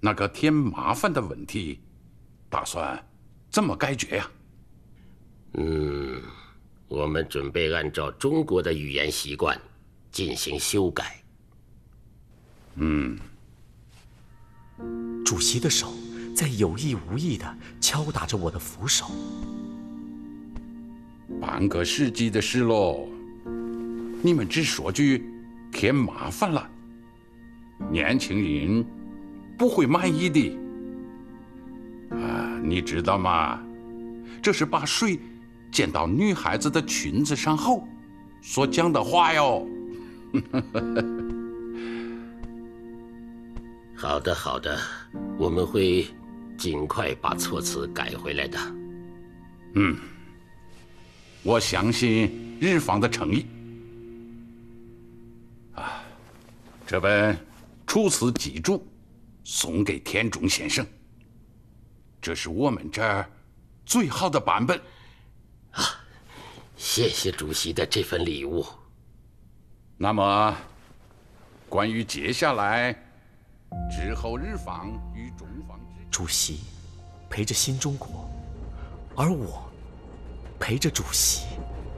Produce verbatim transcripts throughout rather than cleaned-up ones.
那个添麻烦的问题，打算怎么解决呀？ 嗯，我们准备按照中国的语言习惯进行修改。 嗯。 主席的手在有意无意地敲打着我的扶手。 半个世纪的事喽，你们只说句添麻烦了，年轻人不会满意的。啊，你知道吗？这是把水溅到女孩子的裙子上后所讲的话哟。 好的，好的，我们会尽快把措辞改回来的。 嗯，我相信日方的诚意。啊，这本《楚辞集注》送给田中先生，这是我们这儿最好的版本。 啊，谢谢主席的这份礼物。 那么，关于接下来之后日方与中方之间， 主席陪着新中国，而我陪着主席，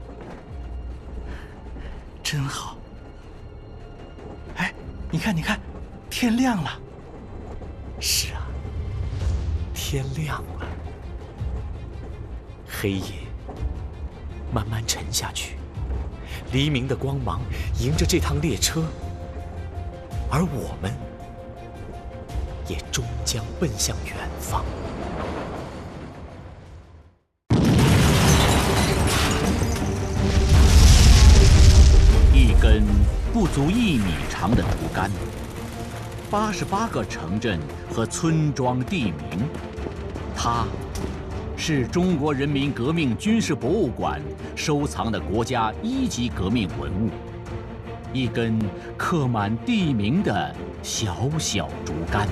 真好。哎，你看，你看，天亮了。 是啊，天亮了。黑夜慢慢沉下去，黎明的光芒迎着这趟列车，而我们也终将奔向远方。 一根不足一米长的竹竿，八十八个城镇和村庄地名，它是中国人民革命军事博物馆收藏的国家一级革命文物，一根刻满地名的小小竹竿。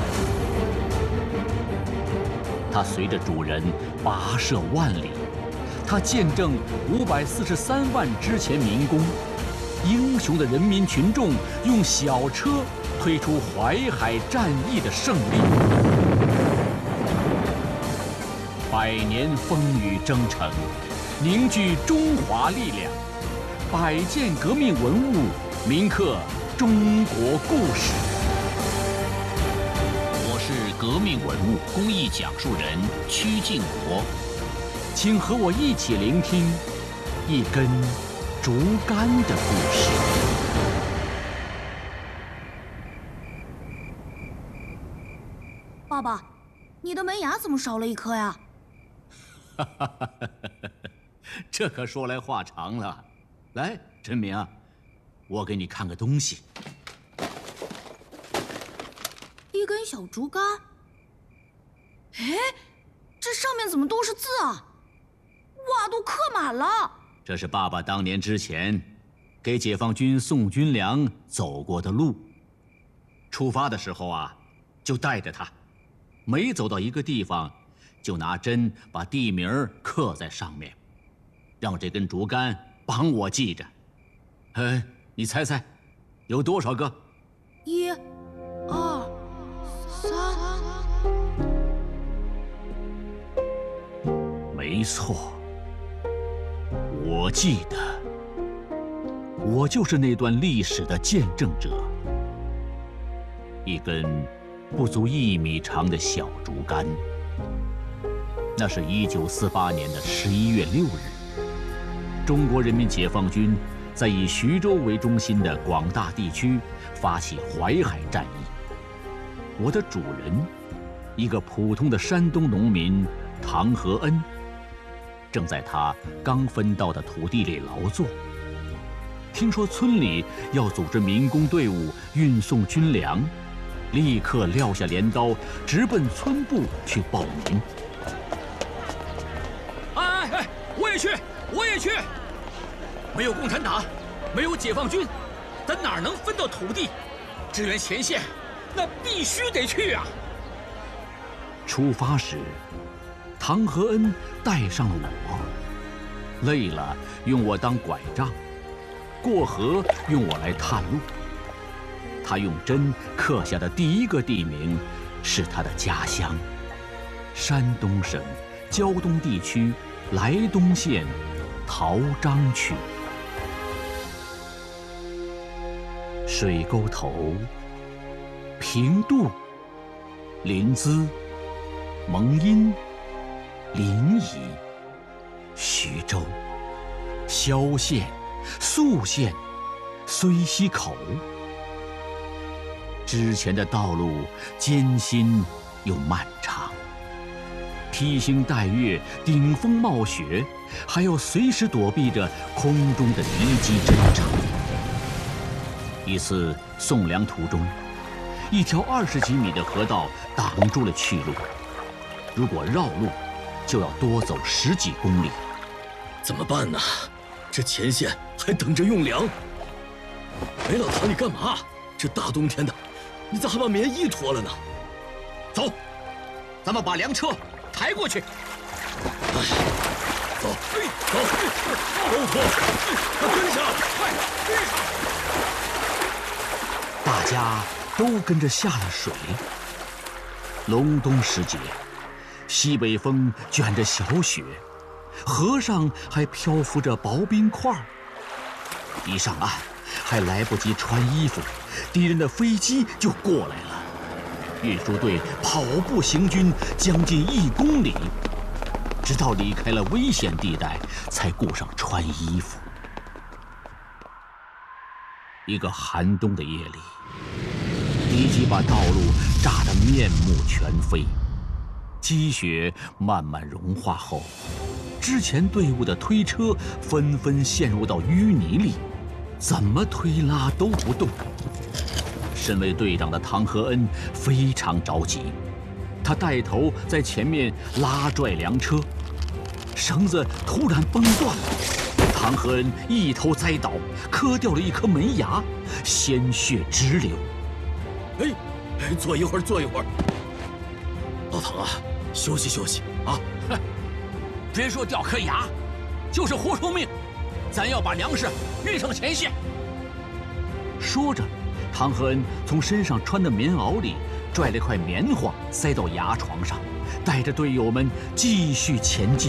它随着主人跋涉万里，它见证五百四十三万之前民工，英雄的人民群众用小车推出淮海战役的胜利。百年风雨征程，凝聚中华力量，百件革命文物铭刻中国故事。我是革命文物公益讲述人曲靖国，请和我一起聆听一根竹竿的故事。 爸爸，你的门牙怎么少了一颗呀？ 哈哈哈哈哈！这可说来话长了。来，陈明啊，我给你看个东西。 一根小竹竿。哎，这上面怎么都是字啊？哇，都刻满了。 这是爸爸当年之前给解放军送军粮走过的路。出发的时候啊，就带着它，每走到一个地方，就拿针把地名刻在上面，让这根竹竿帮我记着。哎，你猜猜，有多少个？ 一、二、三。 没错，我记得，我就是那段历史的见证者。一根不足一米长的小竹竿。那是一九四八年的十一月六日，中国人民解放军在以徐州为中心的广大地区发起淮海战役。我的主人，一个普通的山东农民唐和恩，正在他刚分到的土地里劳作。听说村里要组织民工队伍运送军粮，立刻撂下镰刀，直奔村部去报名。哎哎，我也去，我也去！没有共产党，没有解放军，咱哪能分到土地？支援前线，那必须得去啊！出发时，唐和恩带上了我，累了用我当拐杖，过河用我来探路。他用针刻下的第一个地名， 是他的家乡——山东省胶东地区莱东县陶章区。水沟头、平度、临淄、蒙阴、临沂、徐州、萧县、宿县、睢溪口。之前的道路艰辛又漫长，披星戴月，顶风冒雪，还要随时躲避着空中的敌机侦察。一次送粮途中，一条二十几米的河道挡住了去路，如果绕路，就要多走十几公里。 怎么办呢？这前线还等着用粮。哎，老唐，你干嘛？这大冬天的，你咋还把棉衣脱了呢？ 走，咱们把粮车抬过去。 哎，走，走，都脱，快跟上，快，跟上！ 大家都跟着下了水。隆冬时节，西北风卷着小雪，河上还漂浮着薄冰块。一上岸，还来不及穿衣服，敌人的飞机就过来了。运输队跑步行军将近一公里，直到离开了危险地带，才顾上穿衣服。一个寒冬的夜里，敌机把道路炸得面目全非。积雪慢慢融化后，之前队伍的推车纷纷陷入到淤泥里，怎么推拉都不动。身为队长的唐和恩非常着急，他带头在前面拉拽粮车，绳子突然崩断了，唐和恩一头栽倒，磕掉了一颗门牙，鲜血直流。 哎，哎，坐一会儿，坐一会儿。老唐啊，休息休息啊！ 哼，别说掉颗牙，就是豁出命，咱要把粮食运上前线。 说着，唐和恩从身上穿的棉袄里拽了块棉花塞到牙床上，带着队友们继续前进。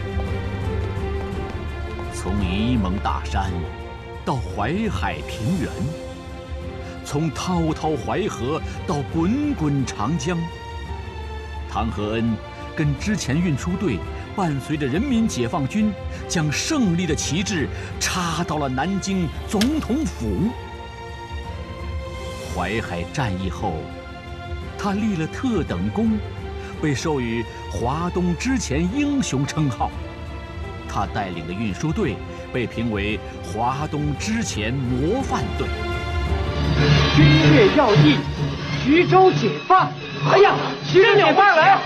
从沂蒙大山到淮海平原，从滔滔淮河到滚滚长江，唐和恩跟之前运输队伴随着人民解放军，将胜利的旗帜插到了南京总统府。淮海战役后，他立了特等功，被授予华东之前英雄称号。他带领的运输队被评为华东之前模范队。 军略要地，徐州解放！哎呀，徐州解放了！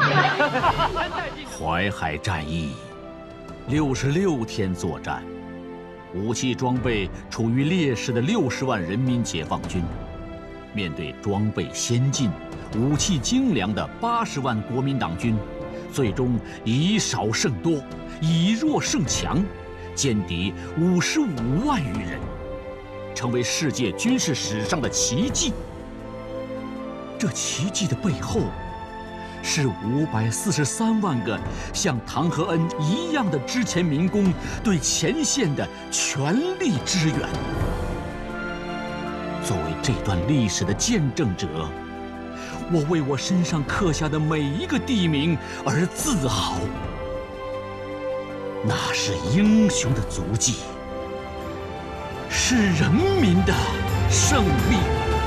淮海战役，六十六天作战，武器装备处于劣势的六十万人民解放军，面对装备先进、武器精良的八十万国民党军，最终以少胜多，以弱胜强，歼敌五十五万余人，成为世界军事史上的奇迹。这奇迹的背后，是五百四十三万个像唐和恩一样的之前民工对前线的全力支援。作为这段历史的见证者，我为我身上刻下的每一个地名而自豪。那是英雄的足迹，是人民的胜利。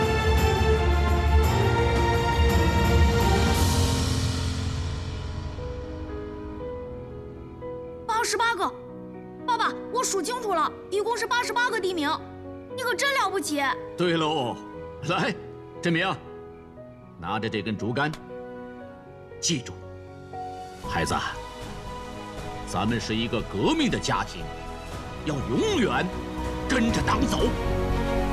八十八个，爸爸，我数清楚了，一共是八十八个地名，你可真了不起。 对喽，来，振明，拿着这根竹竿，记住，孩子，咱们是一个革命的家庭，要永远跟着党走。